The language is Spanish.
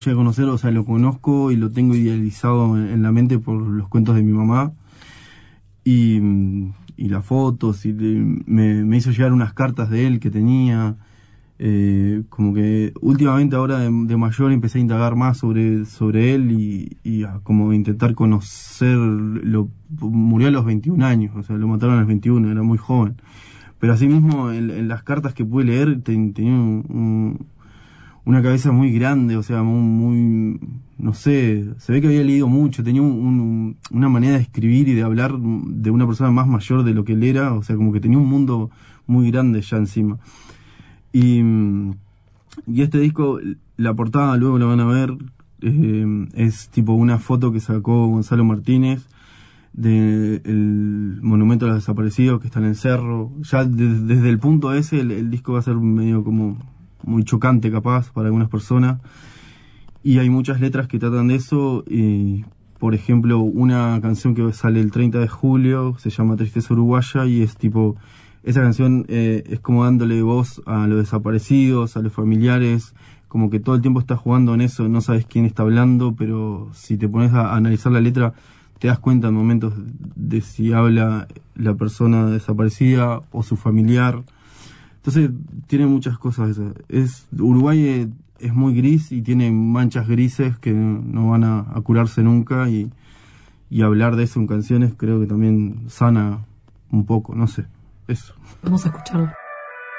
llegué a conocer, o sea, lo conozco y lo tengo idealizado en la mente por los cuentos de mi mamá y, y las fotos, me hizo llegar unas cartas de él que tenía. Como que últimamente ahora de mayor empecé a indagar más sobre él y a como intentar conocer. Murió a los 21 años, o sea, lo mataron a los 21, era muy joven. Pero asimismo, en las cartas que pude leer, tenía una cabeza muy grande, o sea, no sé, se ve que había leído mucho, tenía una manera de escribir y de hablar de una persona más mayor de lo que él era, o sea, como que tenía un mundo muy grande ya encima. Y, y este disco, la portada, luego la van a ver, es tipo una foto que sacó Gonzalo Martínez del Monumento a los Desaparecidos que está en el cerro. Ya desde el punto ese el disco va a ser medio como muy chocante capaz para algunas personas, y hay muchas letras que tratan de eso. Y por ejemplo, una canción que sale el 30 de julio se llama Tristeza Uruguaya, y es tipo, esa canción es como dándole voz a los desaparecidos, a los familiares, como que todo el tiempo estás jugando en eso, no sabes quién está hablando, pero si te pones a analizar la letra te das cuenta en momentos de si habla la persona desaparecida o su familiar. Entonces tiene muchas cosas esas. Uruguay es muy gris y tiene manchas grises que no van a curarse nunca, y hablar de eso en canciones creo que también sana un poco, no sé, eso. Vamos a escucharlo.